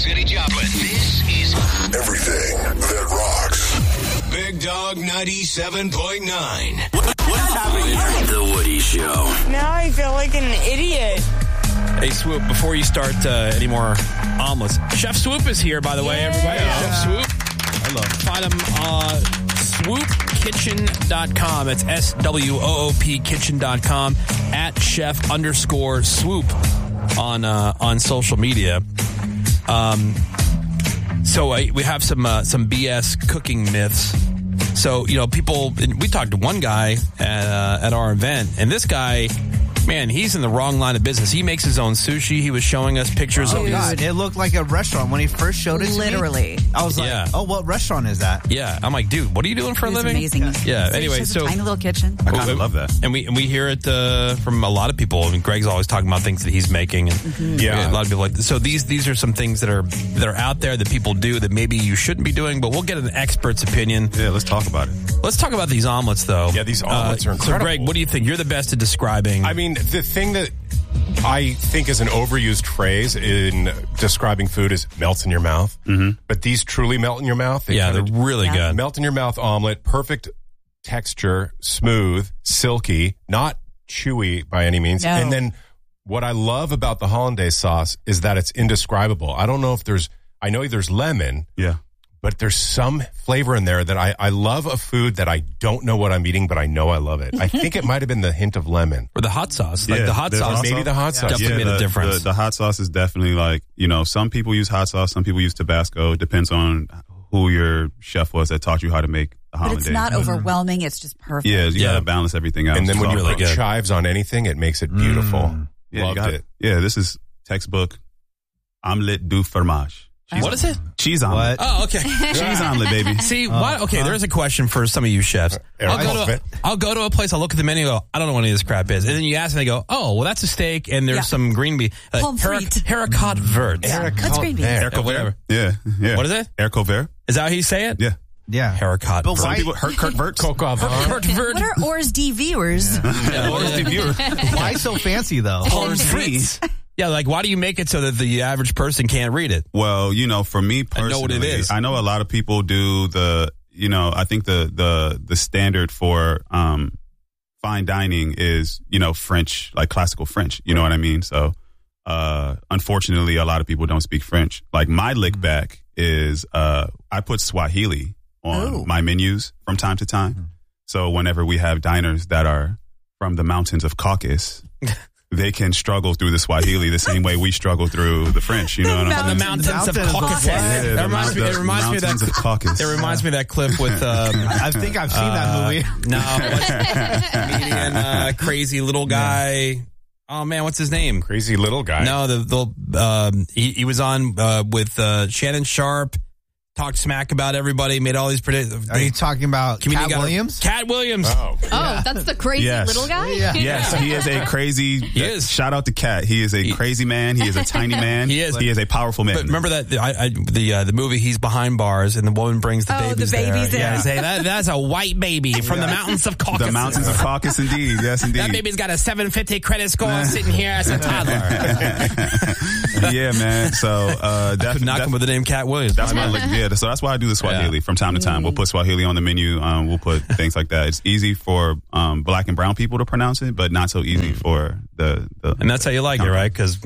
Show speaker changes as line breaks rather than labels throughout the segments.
City Joplin. This is
everything that rocks.
Big Dog 97.9.
What's happening?
The Woody Show.
Now I feel like an idiot.
Hey, Swoop, before you start any more omelets, Chef Swoop is here, by the way, everybody. Chef Swoop. Hello. Find him swoopkitchen.com. That's SWOOP kitchen.com at chef_swoop on social media. So we have some BS cooking myths. So, people, we talked to one guy at our event, and this guy, man, he's in the wrong line of business. He makes his own sushi. He was showing us pictures of
God, it looked like a restaurant when he first showed it
Literally.
to me. I was like, oh, what restaurant is that?
Yeah. I'm like, dude, what are you doing for a living?
Amazing.
Yeah. Anyway,
It's just a tiny little kitchen.
I kind of love that.
And we hear it from a lot of people. I mean, Greg's always talking about things that he's making. And a lot of people like this. So these are some things that are out there that people do that maybe you shouldn't be doing, but we'll get an expert's opinion.
Yeah, let's talk about it.
Let's talk about these omelets, though.
Yeah, these omelets are incredible.
So, Greg, what do you think? You're the best at describing.
I mean, the thing that I think is an overused phrase in describing food is melts in your mouth. Mm-hmm. But these truly melt in your mouth.
They're really good.
Melt in your mouth omelet, perfect texture, smooth, silky, not chewy by any means.
No.
And then what I love about the hollandaise sauce is that it's indescribable. I don't know if I know there's lemon.
Yeah.
But there's some flavor in there that I love a food that I don't know what I'm eating, but I know I love it. I think it might have been the hint of lemon.
Or the hot sauce. Like the hot sauce.
Maybe the hot sauce.
Definitely made a difference.
The hot sauce is definitely like, some people use hot sauce, some people use Tabasco. It depends on who your chef was that taught you how to make the hollandaise.
But it's not overwhelming. It's just perfect.
Yeah, you gotta balance everything out.
And then when you
really
put chives on anything, it makes it beautiful. Loved it.
Yeah, this is textbook omelette du fromage.
What is it?
Cheese omelet.
Oh, okay.
Cheese omelet, baby.
See, okay, there's a question for some of you chefs. I'll go to a place, I'll look at the menu and go, I don't know what any of this crap is. And then you ask and they go, oh, well, that's a steak and there's some green beef. Haricot vert.
That's green beef.
Haricot whatever.
Yeah.
What is it?
Haricot vert.
Is that how you say it?
Yeah.
Yeah.
Haricot vert.
Some
people, Kurt Verts.
Kurt vert.
What are Ors D viewers?
Why so fancy, though?
Yeah, like, why do you make it so that the average person can't read it?
Well, for me personally,
I know what it is.
I know a lot of people do I think the standard for fine dining is, French, like classical French. You know what I mean? So, unfortunately, a lot of people don't speak French. Like, my lick back is I put Swahili on my menus from time to time. So whenever we have diners that are from the mountains of Caucasus, they can struggle through the Swahili the same way we struggle through the French. You know what I'm saying?
The mountains of Caucasus. It reminds me of that clip with.
I think I've seen that movie.
Comedian, crazy little guy. Oh man, what's his name?
Crazy little guy.
No, he was on with Shannon Sharp. Talked smack about everybody, made all these predictions.
Are you talking about Cat Williams?
Cat Williams.
Oh, that's the crazy little guy?
Yeah. Yes, he is a crazy...
He is.
Shout out to Cat. He is a crazy man. He is a tiny man.
He is.
He is a powerful man.
But remember that the movie, he's behind bars, and the woman brings the babies there. Yeah, say, that's a white baby from the mountains of Caucasus.
The mountains of Caucasus, indeed. Yes, indeed.
That baby's got a 750 credit score sitting here as a toddler.
Yeah, man. So
I could knock him with the name Cat Williams.
That's my look. Yeah, so that's why I do the Swahili from time to time. We'll put Swahili on the menu. We'll put things like that. It's easy for black and brown people to pronounce it, but not so easy for the
and that's how you like it, right? Because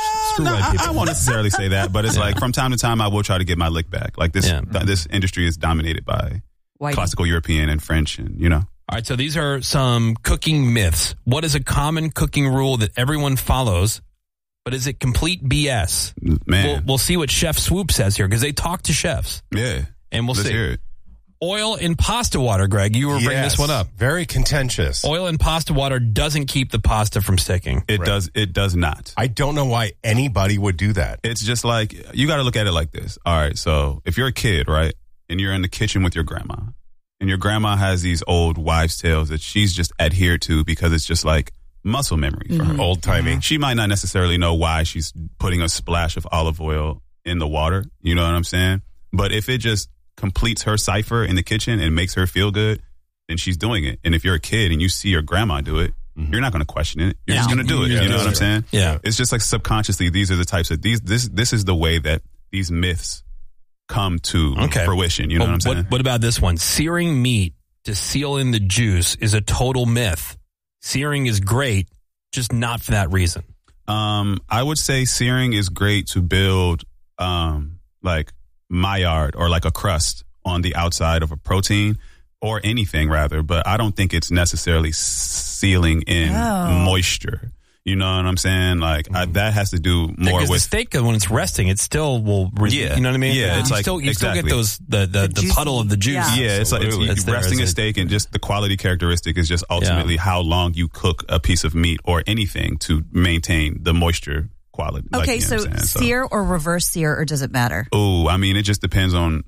I won't necessarily say that, but it's like from time to time I will try to get my lick back. Like this industry is dominated by classical European and French, and
All right, so these are some cooking myths. What is a common cooking rule that everyone follows? But is it complete BS?
Man.
We'll see what Chef Swoop says here, because they talk to chefs.
Yeah.
And
Let's
see.
Hear it.
Oil in pasta water, Greg. You were bringing this one up.
Very contentious.
Oil in pasta water doesn't keep the pasta from sticking.
It does. It does not.
I don't know why anybody would do that.
It's just like, you got to look at it like this. All right, so if you're a kid, right, and you're in the kitchen with your grandma, and your grandma has these old wives' tales that she's just adhered to because it's just like muscle memory for her.
Old-timey.
She might not necessarily know why she's putting a splash of olive oil in the water. You know what I'm saying? But if it just completes her cipher in the kitchen and makes her feel good, then she's doing it. And if you're a kid and you see your grandma do it, you're not going to question it. You're just going to do it. You know what I'm saying?
Yeah.
It's just like subconsciously, these are the types of this is the way that these myths come to fruition. You know what I'm saying?
What about this one? Searing meat to seal in the juice is a total myth. Searing is great, just not for that reason.
I would say searing is great to build like Maillard or like a crust on the outside of a protein or anything rather, but I don't think it's necessarily sealing in moisture. You know what I'm saying? Like that has to do more with
the steak. When it's resting, it still will. You know what I mean?
Yeah, it's like
you still get those the puddle of the juice.
Yeah, it's like it's resting a steak, and just the quality characteristic is just ultimately how long you cook a piece of meat or anything to maintain the moisture quality.
Okay,
like, you know
so sear or reverse sear, or does it matter?
Oh, I mean, it just depends on.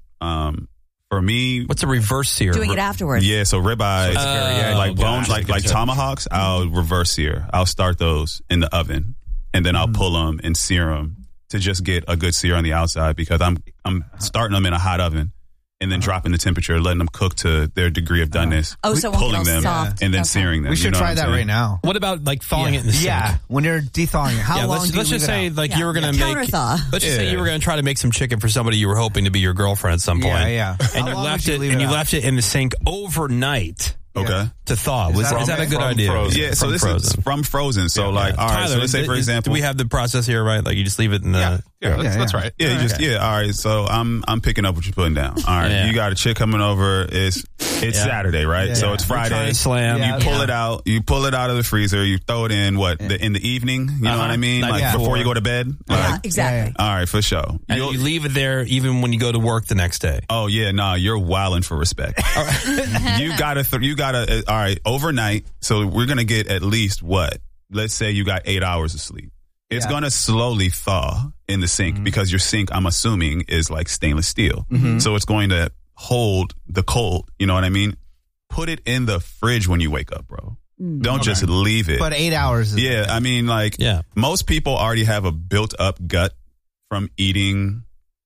For me,
what's a reverse sear?
Doing it afterwards.
Yeah, so ribeyes, like bones, like tomahawks. I'll reverse sear. I'll start those in the oven, and then I'll pull them and sear them to just get a good sear on the outside because I'm starting them in a hot oven and then dropping the temperature, letting them cook to their degree of doneness.
So
pulling them
soft.
and then searing them.
We should try that right now.
What about like thawing it in the sink?
Yeah, when you're thethawing it, how long?
Let's just say like you were going to make.
Counter-thaw.
Let's just say you were going to try to make some chicken for somebody you were hoping to be your girlfriend at some point.
Yeah.
And you left it. And you left it in the sink overnight.
Okay.
To thaw. Is that a good idea?
Frozen. Yeah, so this is from frozen. So all right,
Tyler,
so let's say for example.
Do we have the process here, right? Like you just leave it in the...
That's right.
Yeah, all right, so I'm picking up what you're putting down. All right, you got a chick coming over. It's Saturday, right? So it's Friday.
Slam.
You pull it out. You pull it out of the freezer. You throw it in, in the evening? You know what I mean? Like before you go to bed?
Exactly.
All right, for sure.
And you leave it there even when you go to work the next day.
Oh, yeah, nah, you're wilding for respect. You gotta, all right, overnight, so we're going to get at least what? Let's say you got 8 hours of sleep. It's going to slowly thaw in the sink because your sink, I'm assuming, is like stainless steel. So it's going to hold the cold. You know what I mean? Put it in the fridge when you wake up, bro. Don't just leave it.
But 8 hours.
I mean, like, most people already have a built-up gut from eating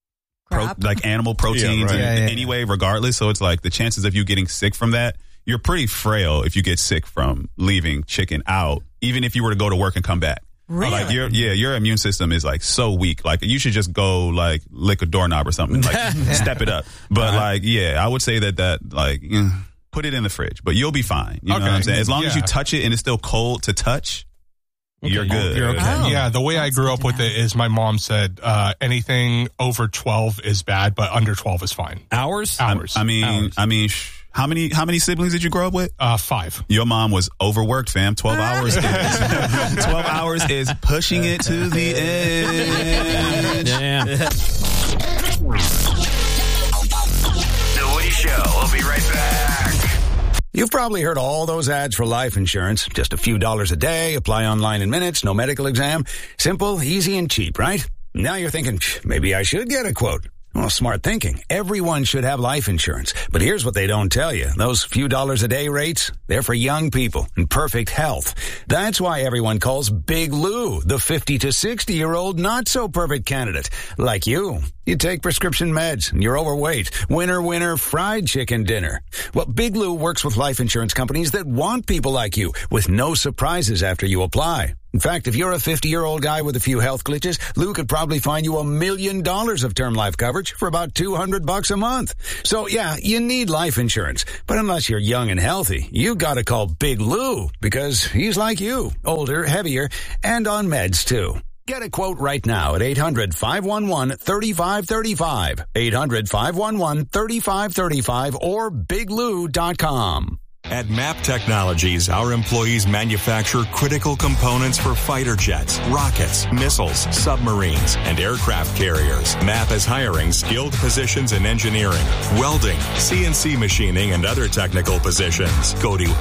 like animal proteins anyway, regardless. So it's like the chances of you getting sick from that, you're pretty frail if you get sick from leaving chicken out, even if you were to go to work and come back.
Really?
Like your immune system is like so weak. Like you should just go like lick a doorknob or something, like step it up. But I would say that like put it in the fridge, but you'll be fine. You know what I'm saying? As long as you touch it and it's still cold to touch, you're good.
You're okay.
Oh,
yeah, the way I grew up with it is my mom said anything over 12 is bad, but under 12 is fine.
Hours.
I mean, how many siblings did you grow up with?
5.
Your mom was overworked, fam. 12 hours is 12 hours is pushing it to the edge.
Yeah.
The Woody Show. We'll be right back.
You've probably heard all those ads for life insurance. Just a few dollars a day, apply online in minutes, no medical exam. Simple, easy, and cheap, right? Now you're thinking, maybe I should get a quote. Well, smart thinking. Everyone should have life insurance. But here's what they don't tell you. Those few dollars a day rates, they're for young people in perfect health. That's why everyone calls Big Lou the 50 to 60-year-old not-so-perfect candidate. Like you. You take prescription meds, and you're overweight. Winner, fried chicken dinner. Well, Big Lou works with life insurance companies that want people like you, with no surprises after you apply. In fact, if you're a 50-year-old guy with a few health glitches, Lou could probably find you $1 million of term life coverage for about $200 a month. So, yeah, you need life insurance. But unless you're young and healthy, you gotta call Big Lou, because he's like you, older, heavier, and on meds, too. Get a quote right now at 800-511-3535, 800-511-3535, or biglou.com.
At MAP Technologies, our employees manufacture critical components for fighter jets, rockets, missiles, submarines, and aircraft carriers. MAP is hiring skilled positions in engineering, welding, CNC machining, and other technical positions. Go to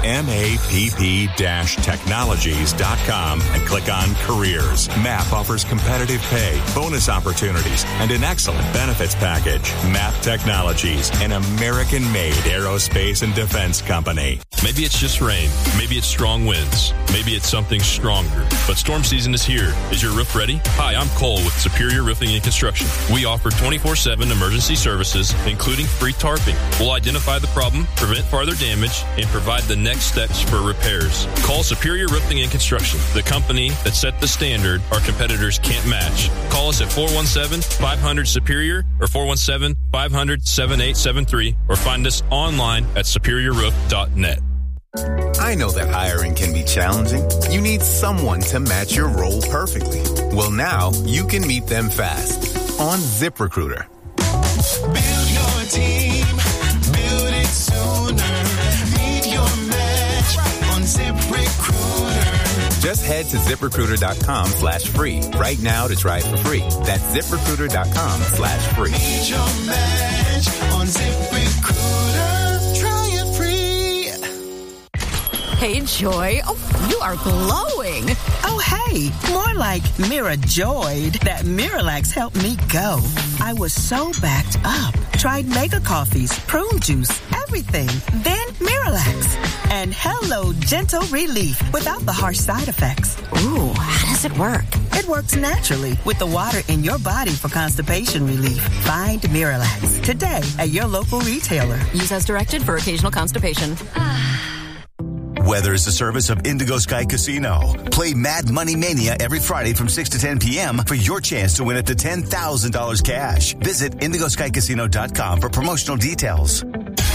MAPP-technologies.com and click on Careers. MAP offers competitive pay, bonus opportunities, and an excellent benefits package. MAP Technologies, an American-made aerospace and defense company.
Maybe it's just rain. Maybe it's strong winds. Maybe it's something stronger. But storm season is here. Is your roof ready? Hi, I'm Cole with Superior Roofing and Construction. We offer 24/7 emergency services, including free tarping. We'll identify the problem, prevent farther damage, and provide the next steps for repairs. Call Superior Roofing and Construction, the company that set the standard our competitors can't match. Call Call us at 417-500-SUPERIOR or 417-500-7873 or find us online at superiorroof.net.
I know that hiring can be challenging. You need someone to match your role perfectly. Well, now you can meet them fast on ZipRecruiter.
Build your team, build it sooner. Meet your match on ZipRecruiter.
Just head to ZipRecruiter.com/free right now to try it for free. That's ZipRecruiter.com/free.
Meet your match on ZipRecruiter. Try it free.
Hey, Joy. Oh, you are glowing.
Oh, hey. More like Mirajoyed. That Miralax helped me go. I was so backed up. Tried mega coffees, prune juice, everything. Then Miralax. And hello, gentle relief without the harsh side effects.
Ooh, how does it work?
It works naturally with the water in your body for constipation relief. Find Miralax today at your local retailer.
Use as directed for occasional constipation.
Weather is the service of Indigo Sky Casino. Play Mad Money Mania every Friday from 6 to 10 p.m. for your chance to win up to $10,000 cash. Visit IndigoSkyCasino.com for promotional details.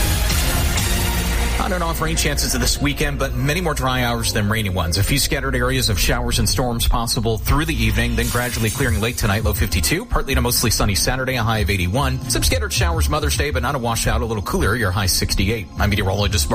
On and off rain chances this weekend, but many more dry hours than rainy ones. A few scattered areas of showers and storms possible through the evening, then gradually clearing late tonight, low 52. Partly to mostly sunny Saturday, a high of 81. Some scattered showers Mother's Day, but not a washout, a little cooler, your high 68. I'm meteorologist Mark